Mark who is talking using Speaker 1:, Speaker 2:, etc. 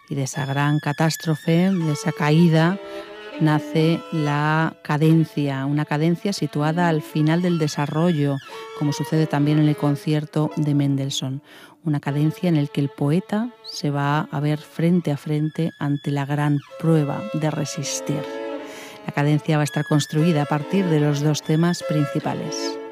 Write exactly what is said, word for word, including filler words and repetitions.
Speaker 1: Y de esa gran catástrofe, de esa caída, nace la cadencia, una cadencia situada al final del desarrollo, como sucede también en el concierto de Mendelssohn. Una cadencia en la que el poeta se va a ver frente a frente ante la gran prueba de resistir. La cadencia va a estar construida a partir de los dos temas principales.